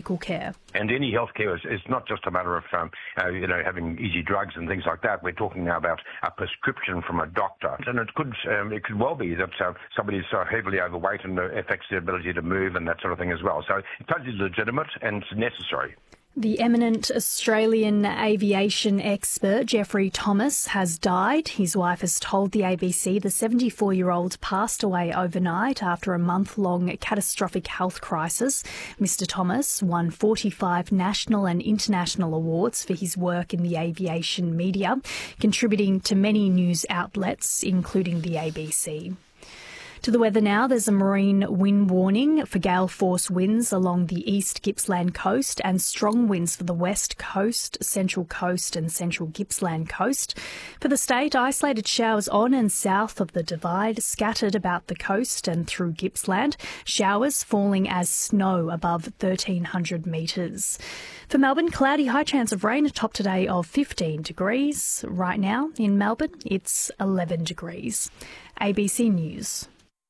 medical care. And any healthcare is not just a matter of, having easy drugs and things like that. We're talking now about a prescription from a doctor. And it could well be that somebody is so heavily overweight and affects their ability to move and that sort of thing as well. So it's totally legitimate and necessary. The eminent Australian aviation expert Geoffrey Thomas has died. His wife has told the ABC the 74-year-old passed away overnight after a month-long catastrophic health crisis. Mr. Thomas won 45 national and international awards for his work in the aviation media, contributing to many news outlets, including the ABC. To the weather now, there's a marine wind warning for gale force winds along the east Gippsland coast and strong winds for the west coast, central coast and central Gippsland coast. For the state, isolated showers on and south of the Divide, scattered about the coast and through Gippsland, showers falling as snow above 1,300 metres. For Melbourne, cloudy, high chance of rain, a top today of 15 degrees. Right now in Melbourne, it's 11 degrees. ABC News.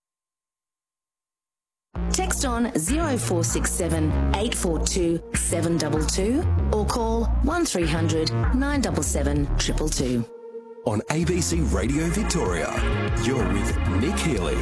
Text on 0467 842 722 or call 1300 977 222. On ABC Radio Victoria, you're with Nick Healy.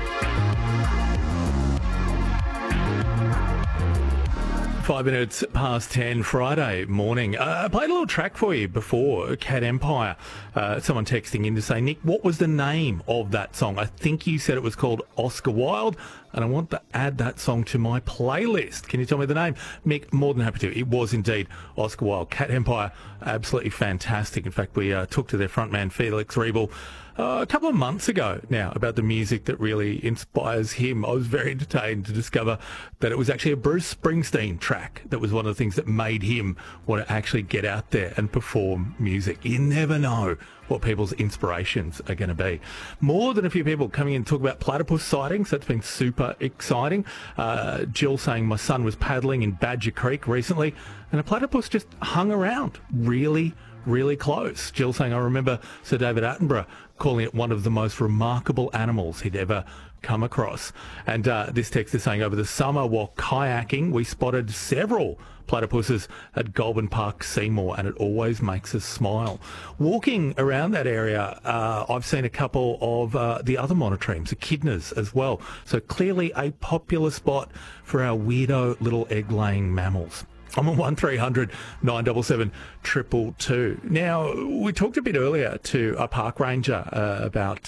5 minutes past 10 Friday morning. I played a little track for you before, Cat Empire. Someone texting in to say, Nick, what was the name of that song? I think you said it was called Oscar Wilde, and I want to add that song to my playlist. Can you tell me the name? Mick, more than happy to. It was indeed Oscar Wilde. Cat Empire, absolutely fantastic. In fact, we talked to their frontman, Felix Riebel, a couple of months ago now about the music that really inspires him. I was very entertained to discover that it was actually a Bruce Springsteen track that was one of the things that made him want to actually get out there and perform music. You never know what people's inspirations are going to be. More than a few people coming in to talk about platypus sightings. That's been super exciting. Jill saying my son was paddling in Badger Creek recently and a platypus just hung around really close. Jill saying, I remember Sir David Attenborough calling it one of the most remarkable animals he'd ever come across. And this text is saying, over the summer while kayaking, we spotted several platypuses at Goulburn Park, Seymour, and it always makes us smile. Walking around that area, I've seen a couple of the other monotremes, echidnas as well. So clearly a popular spot for our weirdo little egg-laying mammals. I'm on 1300 977 222. Now, we talked a bit earlier to a park ranger about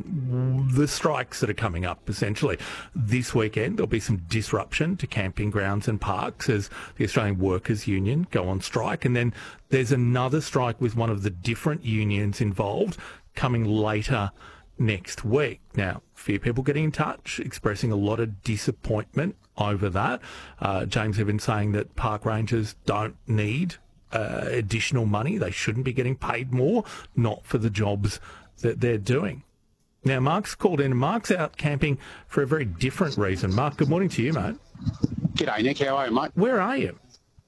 the strikes that are coming up, essentially. This weekend, there'll be some disruption to camping grounds and parks as the Australian Workers' Union go on strike. And then there's another strike with one of the different unions involved coming later next week. Now, a few people getting in touch, expressing a lot of disappointment over that. James even saying that park rangers don't need additional money. They shouldn't be getting paid more, not for the jobs that they're doing. Now, Mark's called in. Mark's out camping for a very different reason. Mark, good morning to you, mate. G'day, Nick. How are you, mate? Where are you?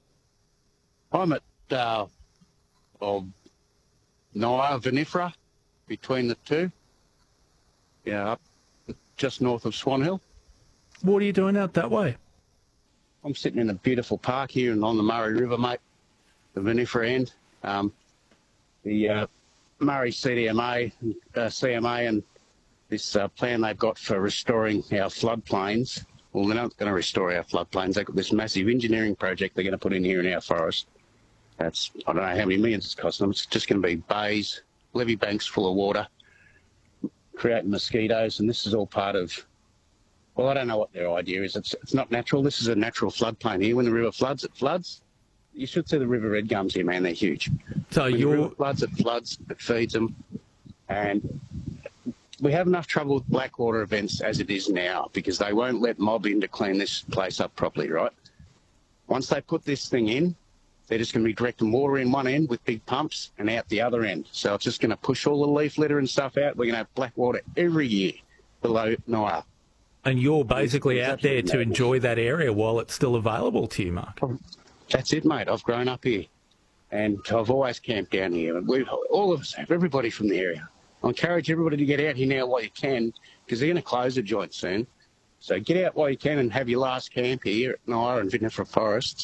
I'm at Naya, Vinifera, between the two. Yeah, up just north of Swan Hill. What are you doing out that way? I'm sitting in a beautiful park here and on the Murray River, mate, the Vinifera end. The Murray CMA and this plan they've got for restoring our floodplains. Well, they're not going to restore our floodplains. They've got this massive engineering project they're going to put in here in our forest. That's, I don't know how many millions it's costing them. It's just going to be bays, levee banks full of water, creating mosquitoes, and this is all part of, well, I don't know what their idea is. It's not natural. This is a natural floodplain here. When the river floods, it floods. You should see the river red gums here, man. They're huge. So when the river floods, it feeds them. And we have enough trouble with blackwater events as it is now because they won't let mob in to clean this place up properly, right? Once they put this thing in, they're just going to be directing water in one end with big pumps and out the other end. So it's just going to push all the leaf litter and stuff out. We're going to have black water every year below Naya. And you're basically out there to enjoy that area while it's still available to you, Mark. That's it, mate. I've grown up here. And I've always camped down here. And all of us have, everybody from the area. I encourage everybody to get out here now while you can because they're going to close the joint soon. So get out while you can and have your last camp here at Naya and Vinifera Forests.